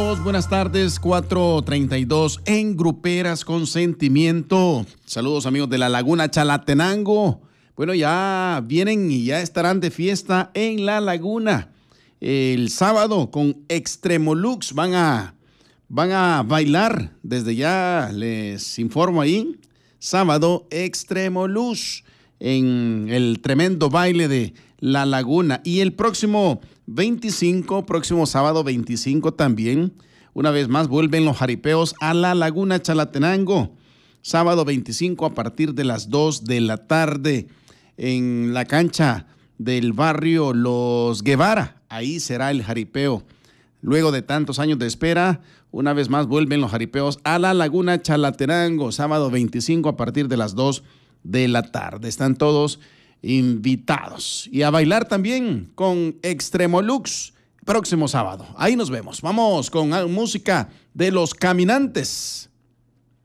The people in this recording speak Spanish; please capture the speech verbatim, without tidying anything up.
Buenas tardes, cuatro treinta y dos en Gruperas con Sentimiento. Saludos amigos de la Laguna Chalatenango. Bueno, ya vienen y ya estarán de fiesta en la Laguna. El sábado con Extremolux van a, van a bailar. Desde ya les informo ahí. Sábado Extremolux en el tremendo baile de la Laguna. Y el próximo veinticinco, próximo sábado veinticinco también, una vez más vuelven los jaripeos a la Laguna Chalatenango. Sábado veinticinco a partir de las dos de la tarde en la cancha del barrio Los Guevara. Ahí será el jaripeo. Luego de tantos años de espera, una vez más vuelven los jaripeos a la Laguna Chalatenango. Sábado veinticinco a partir de las dos de la tarde. Están todos invitados. Y a bailar también con Extremolux próximo sábado. Ahí nos vemos. Vamos con música de Los Caminantes.